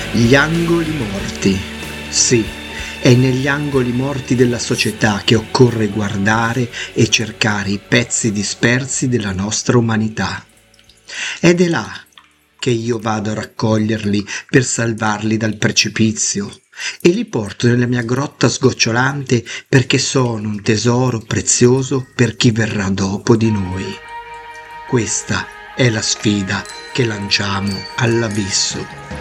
Gli angoli morti. Sì, è negli angoli morti della società che occorre guardare e cercare i pezzi dispersi della nostra umanità. Ed è là che io vado a raccoglierli per salvarli dal precipizio e li porto nella mia grotta sgocciolante perché sono un tesoro prezioso per chi verrà dopo di noi. Questa è la sfida che lanciamo all'abisso.